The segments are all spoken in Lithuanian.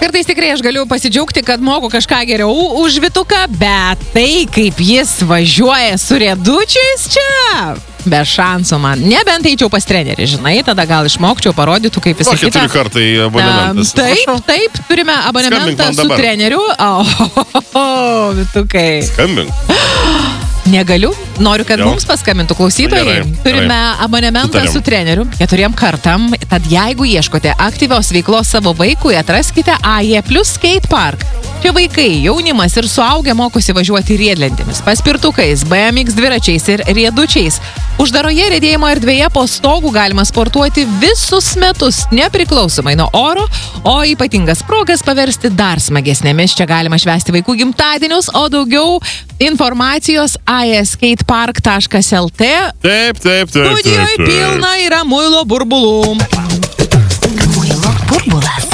kartais tikrai aš galiu pasidžiaugti, kad moku kažką geriau už Vytuką, bet tai, kaip jis važiuoja su riedučiais čia, be šansų man. Nebent eičiau pas trenerį, žinai, tada gal išmokčiau, parodytų, kaip jis kita. 4 kartai abonementas. Taip, turime abonementą su treneriu. Vytukai. Skambink. Negaliu, noriu, kad mums paskambintų klausytojai. Turime abonementą su treneriu 4 kartam, tad jeigu ieškote aktyvios veiklos savo vaikui, atraskite AE Plus Skate Park. Čia vaikai, jaunimas ir suaugę mokosi važiuoti riedlentėmis, paspirtukais, BMX dviračiais ir riedučiais. Uždaroje riedėjimo erdvėje po stogu galima sportuoti visus metus, nepriklausomai nuo oro, o ypatingas progas paversti dar smagesnėmis. Čia galima švęsti vaikų gimtadienius, o daugiau informacijos aeskatepark.lt. Taip. Studijoje pilna yra muilo burbulų. Muilo burbulas.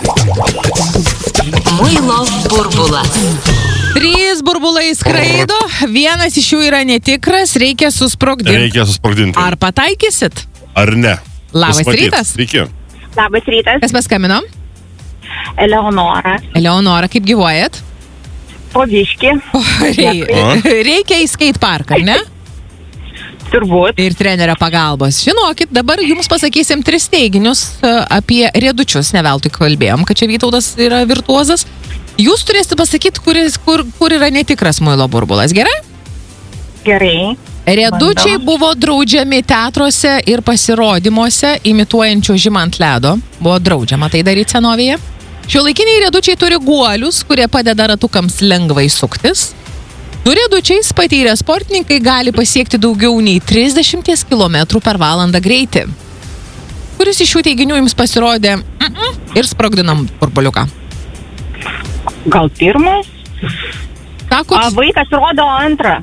Muilo burbulas. 3 burbulai skraido, vienas iš jų yra netikras, reikia susprogdinti. Ar pataikysit? Ar ne? Labas rytas. Sveiki. Labas rytas. Kas paskambino? Eleonora. Eleonora, kaip gyvuojat? Po biškį. Reikia į skate parką, ne? Turbūt. Ir trenerio pagalbos. Žinokit, dabar jums pasakysim 3 teiginius apie riedučius. Ne veltui kalbėjom, kad čia Vytautas yra virtuozas. Jūs turėsite pasakyti, kur yra netikras muilo burbulas. Gerai? Gerai. Riedučiai buvo draudžiami teatruose ir pasirodymuose, imituojančių čiuožimą ant ledo. Buvo draudžiama tai daryti senovėje. Šiuolaikiniai riedučiai turi guolius, kurie padeda ratukams lengvai suktis. Su riedučiais patyrę sportininkai gali pasiekti daugiau nei 30 km per valandą greitį. Kuris iš šių teiginių jums pasirodė ir sprogdinam burbuliuką? Gal pirmas? Sakot? Vaikas rodo antrą.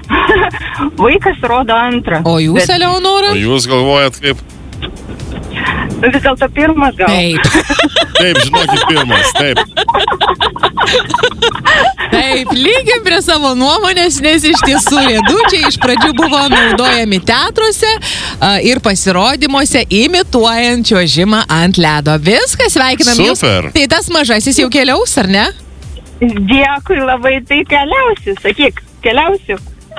O jūs, Eleonora? O jūs galvojat kaip? Vis dėlto pirmas gal. Taip, žinokit, pirmas, taip. Taip, lygiai prie savo nuomonės, nes iš tiesų riedučiai iš pradžių buvo naudojami teatruose ir pasirodymuose, imituojant čiuožimą ant ledo. Viskas, sveikinam jūs. Tai tas mažasis jau keliaus, ar ne? Dėkui labai, tai keliausiu, sakyk, keliausiu.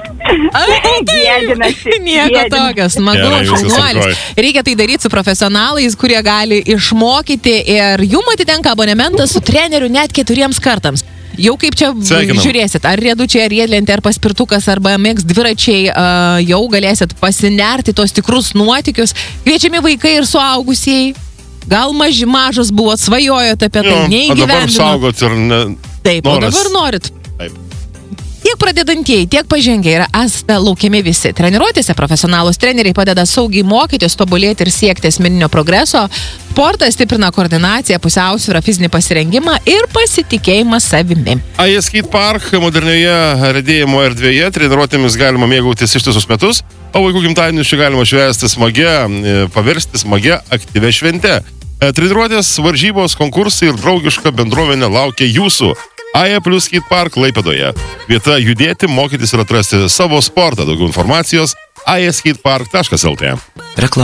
Nieko tokio, smagu, šaunuolis. Reikia tai daryti su profesionalais, kurie gali išmokyti ir jum atitenka abonementas su treneriu net 4 kartams. Jau kaip čia žiūrėsit, ar riedučiai, ar riedlentė, ar paspirtukas, ar BMX dviračiai, jau galėsit pasinerti tos tikrus nuotykius. Kviečiami vaikai ir suaugusieji. Gal mažas buvot, svajojot apie tai, neįgyvendinot. O dabar saugot ir ne... Taip, o dabar norit. Taip. Tiek pradedantieji, tiek pažengę yra esate laukiami visi. Treniruotėse profesionalūs treneriai padeda saugiai mokytis, tobulėti ir siekti asmeninio progreso. Sportas stiprina koordinaciją, pusiausvyrą, fizinį pasirengimą ir pasitikėjimą savimi. AE Skate Park modernioje riedėjimo erdvėje treniruotėmis galima mėgautis ištisus metus, o vaikų gimtadienius čia galima švęsti paversti smagia aktyvia švente. Treniruotės, varžybos, konkursai ir draugiška bendruomenė laukia jūsų. AE Plus Skate Park Klaipėdoje. Vieta judėti, mokytis ir atrasti savo sportą. Daugiau informacijos aeskatepark.lt. Reklama.